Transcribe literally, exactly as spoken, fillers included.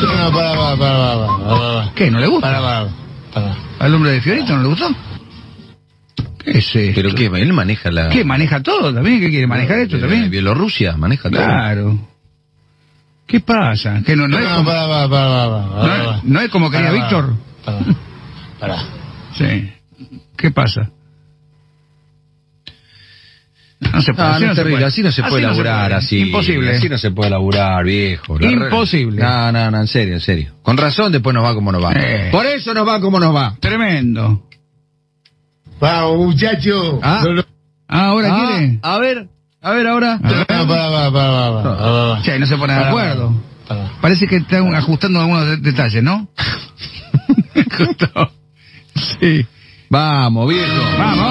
No, para, para, para, para, para. ¿Qué? ¿No le gusta? Para, para, para. ¿Al hombre de Fiorito no le gustó? ¿Qué es esto? ¿Pero qué? Él maneja la... ¿Qué? ¿Maneja todo también? ¿Qué quiere manejar esto Eh, también? Bielorrusia maneja todo. Claro. ¿Qué pasa? ¿Que no, no, es No, como, para, para, para, para, no, para. es- no es como quería Para, Víctor? Para, para. Sí. ¿Qué pasa? No se puede. No, así no no es se terrible, puede. así no se puede no laburar, puede. así. Imposible. Así no se puede laburar, viejo. La Imposible. re- No, no, no, en serio, en serio. Con razón después nos va como nos va. Eh. Por eso nos va como nos va. Tremendo. Vamos, muchacho. Ah. No, no. Ah, ¿ahora Ah, quiere? A ver, a ver ahora. A ver. No, para, para, para, para, para, para. Che, no se pone de Para, acuerdo. para. Parece que están ajustando algunos de- detalles, ¿no? Justo. Sí. Vamos, viejo. Vamos.